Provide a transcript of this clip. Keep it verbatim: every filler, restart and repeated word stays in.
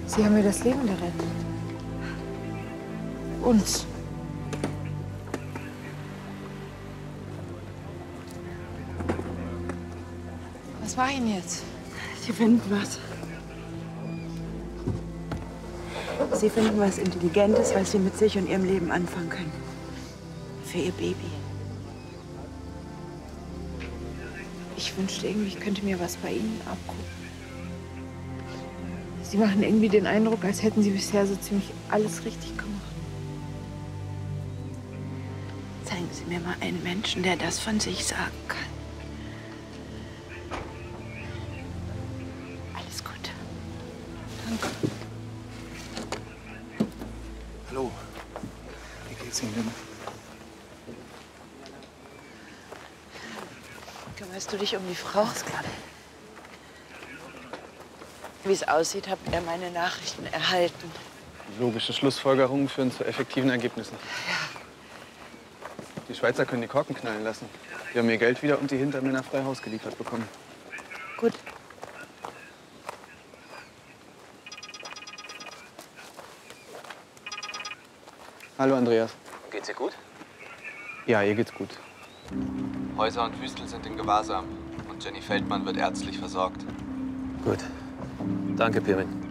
Sie haben mir das Leben gerettet. Uns. Was war Ihnen jetzt? Sie finden was. Sie finden was Intelligentes, was Sie mit sich und Ihrem Leben anfangen können. Für Ihr Baby. Ich wünschte irgendwie, ich könnte mir was bei Ihnen abgucken. Sie machen irgendwie den Eindruck, als hätten Sie bisher so ziemlich alles richtig gemacht. Zeigen Sie mir mal einen Menschen, der das von sich sagen kann. Alles gut. Danke. Hallo. Wie geht's Ihnen denn? Kümmerst du dich um die Frau? Ist klar. Wie es aussieht, habt ihr meine Nachrichten erhalten. Logische Schlussfolgerungen führen zu effektiven Ergebnissen. Ja. Die Schweizer können die Korken knallen lassen. Die haben ihr Geld wieder und die Hintermänner frei Haus geliefert bekommen. Gut. Hallo, Andreas. Geht's ihr gut? Ja, ihr geht's gut. Häuser und Wüstel sind in Gewahrsam und Jenny Feldmann wird ärztlich versorgt. Gut. Danke, Pirmin.